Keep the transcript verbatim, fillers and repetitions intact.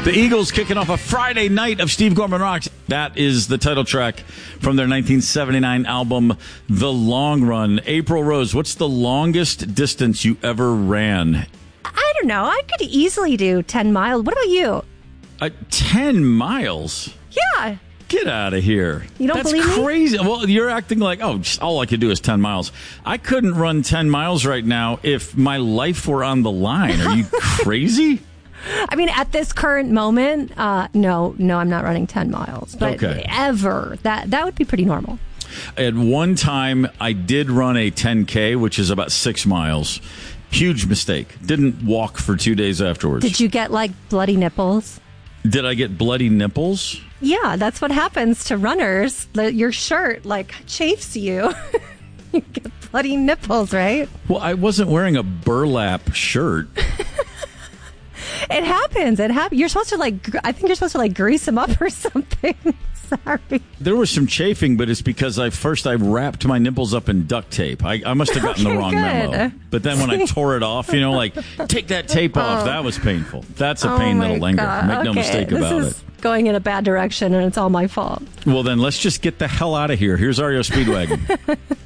The Eagles kicking off a Friday night of Steve Gorman Rocks. That is the title track from their nineteen seventy-nine album, The Long Run. April Rose, what's the longest distance you ever ran? I don't know. I could easily do ten miles. What about you? Uh, ten miles? Yeah. Get out of here. You don't That's believe me? crazy. Well, you're acting like, oh, just, all I could do is ten miles. I couldn't run ten miles right now if my life were on the line. Are you crazy? I mean, at this current moment, uh, no, no, I'm not running ten miles. But Okay. ever, that that would be pretty normal. At one time, I did run a ten K, which is about six miles. Huge mistake. Didn't walk for two days afterwards. Did you get, like, bloody nipples? Did I get bloody nipples? Yeah, that's what happens to runners. The, your shirt, like, chafes you. You get bloody nipples, right? Well, I wasn't wearing a burlap shirt. It happens. It happens. You're supposed to, like, gr- I think you're supposed to, like, grease them up or something. Sorry. There was some chafing, but it's because I first I wrapped my nipples up in duct tape. I, I must have gotten Okay, the wrong good. memo. But then when I tore it off, you know, like, take that tape off. Oh. That was painful. That's a Oh pain my that'll linger. God. Make no Okay, mistake this about is it. going in a bad direction, and it's all my fault. Well, then let's just get the hell out of here. Here's R E O Speedwagon.